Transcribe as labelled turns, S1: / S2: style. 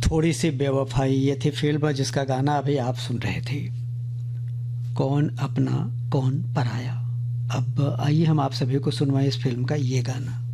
S1: थोड़ी सी बेवफाई, ये थी फिल्म जिसका गाना अभी आप सुन रहे थे, कौन अपना कौन पराया। अब आइए हम आप सभी को सुनवाएं इस फिल्म का ये गाना।